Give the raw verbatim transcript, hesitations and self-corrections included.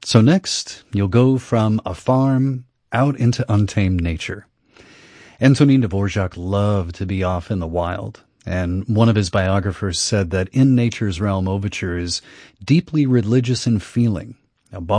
So next, you'll go from a farm out into untamed nature. Antonin Dvorak loved to be off in the wild, and one of his biographers said that In Nature's Realm overture is deeply religious in feeling. Now,